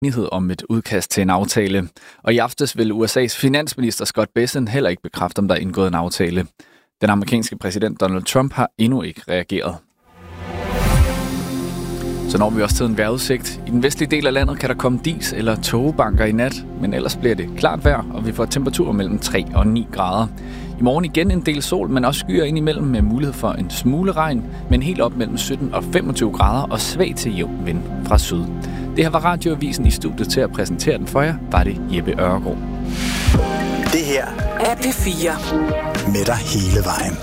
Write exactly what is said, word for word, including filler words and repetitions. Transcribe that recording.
enighed om et udkast til en aftale. Og i aftes vil U S A's finansminister Scott Bessent heller ikke bekræfte, om der er indgået en aftale. Den amerikanske præsident Donald Trump har endnu ikke reageret. Så når vi også til en vejrudsigt. I den vestlige del af landet kan der komme dis eller tågebanker i nat, men ellers bliver det klart vejr, og vi får temperaturer mellem tre og ni grader. I morgen igen en del sol, men også skyer ind imellem med mulighed for en smule regn, men helt op mellem sytten og femogtyve grader og svag til jævn vind fra syd. Det her var Radioavisen. I studiet til at præsentere den for jer, var det Jeppe Ørgaard. Det her er P fire. Med dig hele vejen.